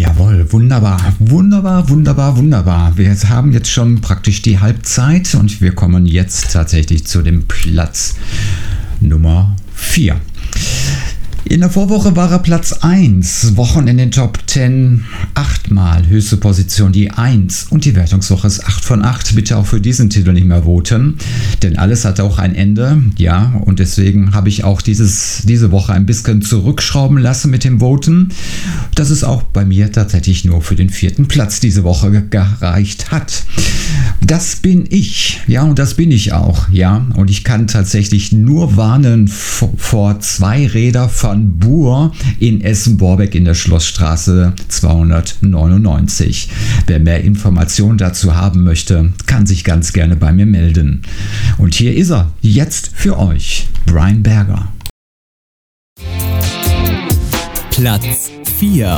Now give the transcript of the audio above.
Jawohl, wunderbar, wunderbar, wunderbar, wunderbar. Wir haben jetzt schon praktisch die Halbzeit und wir kommen jetzt tatsächlich zu dem Platz Nummer 4. In der Vorwoche war er Platz 1, Wochen in den Top 10, 8-mal höchste Position die 1 und die Wertungswoche ist 8 von 8. Bitte auch für diesen Titel nicht mehr voten, denn alles hat auch ein Ende, ja, und deswegen habe ich auch diese Woche ein bisschen zurückschrauben lassen mit dem Voten, dass es auch bei mir tatsächlich nur für den 4. Platz diese Woche gereicht hat. Das bin ich, ja, und das bin ich auch, ja, und ich kann tatsächlich nur warnen vor 2 Räder von Buhr in Essen-Borbeck in der Schlossstraße 299. Wer mehr Informationen dazu haben möchte, kann sich ganz gerne bei mir melden. Und hier ist er, jetzt für euch, Brian Berger. Platz 4.